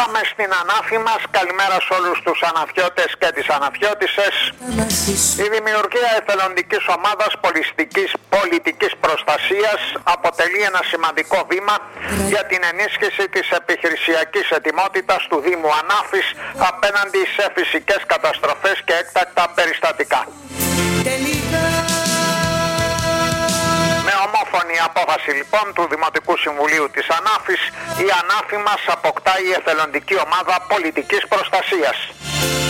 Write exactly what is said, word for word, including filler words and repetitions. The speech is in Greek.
Είπαμε στην ανάφη μας καλημέρα σε όλους τους αναφιώτες και τις αναφιώτισσες. Η δημιουργία εθελοντικής ομάδας πολιτικής, πολιτικής προστασίας αποτελεί ένα σημαντικό βήμα για την ενίσχυση της επιχειρησιακής ετοιμότητας του Δήμου Ανάφης απέναντι σε φυσικές καταστροφές και έκτακτα περιστατικά. Με ομόφωνη απόφαση λοιπόν του Δημοτικού Συμβουλίου της Ανάφης, η Ανάφη μας αποκτά η εθελοντική ομάδα πολιτικής προστασίας.